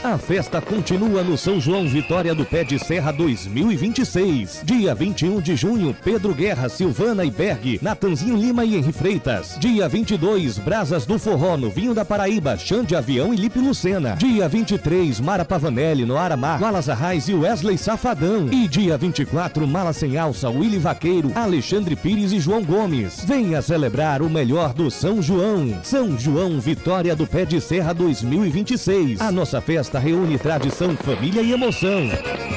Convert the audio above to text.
A festa continua no São João Vitória do Pé de Serra 2026. Dia 21 de junho, Pedro Guerra, Silvana e Berg, Natanzinho Lima e Henri Freitas. Dia 22, Brasas do Forró no Vinho da Paraíba, Xande Avião e Lipe Lucena. Dia 23, Mara Pavanelli no Aramar, Wallace Arraes e Wesley Safadão. E dia 24, Mala Sem Alça, Willy Vaqueiro, Alexandre Pires e João Gomes. Venha celebrar o melhor do São João. São João Vitória do Pé de Serra 2026. A nossa festa reúne tradição, família e emoção.